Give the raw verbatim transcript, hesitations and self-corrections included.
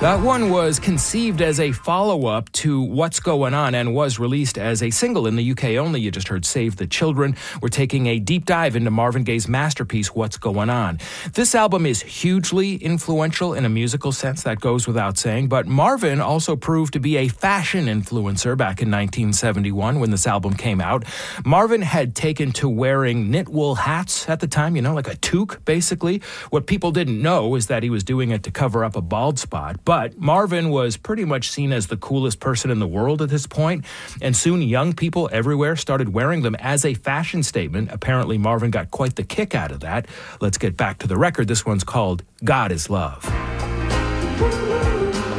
That one was conceived as a follow-up to What's Going On and was released as a single in the U K only. You just heard Save the Children. We're taking a deep dive into Marvin Gaye's masterpiece, What's Going On. This album is hugely influential in a musical sense, that goes without saying, but Marvin also proved to be a fashion influencer back in nineteen seventy-one when this album came out. Marvin had taken to wearing knit wool hats at the time, you know, like a toque, basically. What people didn't know is that he was doing it to cover up a bald spot, but But Marvin was pretty much seen as the coolest person in the world at this point, and soon young people everywhere started wearing them as a fashion statement. Apparently, Marvin got quite the kick out of that. Let's get back to the record. This one's called God Is Love.